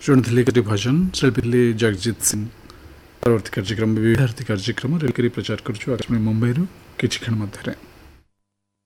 ଶୁଣିଥିଲି ଗୋଟେ ଭଜନ ଶିଳ୍ପୀ ଥିଲେ ଜଗଜିତ ସିଂ। ପରବର୍ତ୍ତୀ କାର୍ଯ୍ୟକ୍ରମ ବିଦ୍ୟାର୍ଥୀ କାର୍ଯ୍ୟକ୍ରମ ରେଲକରି ପ୍ରଚାର କରୁଛୁ ଆକାଶବାଣୀ ମୁମ୍ବାଇରୁ କିଛି କ୍ଷଣ ମଧ୍ୟରେ।